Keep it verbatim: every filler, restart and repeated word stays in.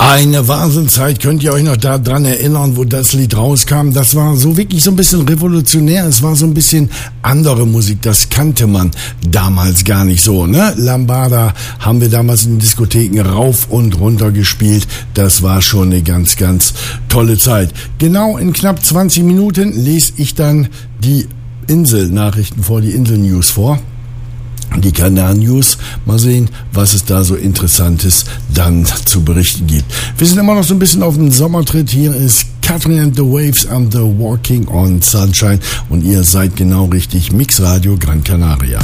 Eine Wahnsinnszeit, könnt ihr euch noch daran erinnern, wo das Lied rauskam? Das war so wirklich so ein bisschen revolutionär, es war so ein bisschen andere Musik, das kannte man damals gar nicht so, ne? Lambada haben wir damals in den Diskotheken rauf und runter gespielt, das war schon eine ganz, ganz tolle Zeit. Genau in knapp zwanzig Minuten lese ich dann die Insel-Nachrichten vor, die Insel-News vor. Die Kanaren-News. Mal sehen, was es da so Interessantes dann zu berichten gibt. Wir sind immer noch so ein bisschen auf dem Sommertritt. Hier ist Catherine and the Waves and the Walking on Sunshine. Und ihr seid genau richtig. Mix Radio Gran Canaria.